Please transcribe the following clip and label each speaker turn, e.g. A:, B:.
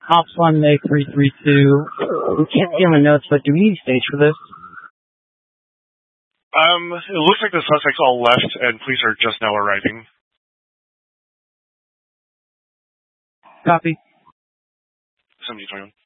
A: Cops on Meg 332. We can't see on the notes, but do we need stage for this?
B: It looks like the suspects all left, and police are just now arriving.
A: Copy.
B: 7021.